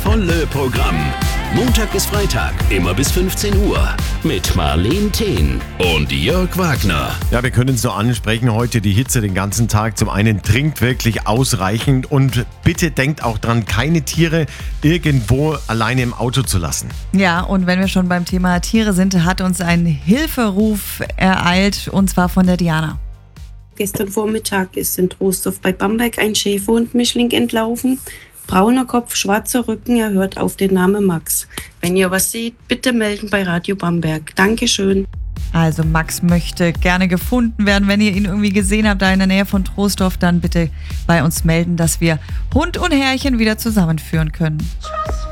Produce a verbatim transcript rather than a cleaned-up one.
volle Programm. Montag bis Freitag, immer bis fünfzehn Uhr. Mit Marleen Thehn und Jörg Wagner. Ja, wir können es so ansprechen, heute die Hitze den ganzen Tag. Zum einen trinkt wirklich ausreichend und bitte denkt auch dran, keine Tiere irgendwo alleine im Auto zu lassen. Ja, und wenn wir schon beim Thema Tiere sind, hat uns ein Hilferuf ereilt, und zwar von der Diana. Gestern Vormittag ist in Trostorf bei Bamberg ein Schäferhund-Mischling entlaufen. Brauner Kopf, schwarzer Rücken, er hört auf den Namen Max. Wenn ihr was seht, bitte melden bei Radio Bamberg. Dankeschön. Also Max möchte gerne gefunden werden. Wenn ihr ihn irgendwie gesehen habt, da in der Nähe von Trostorf, dann bitte bei uns melden, dass wir Hund und Herrchen wieder zusammenführen können.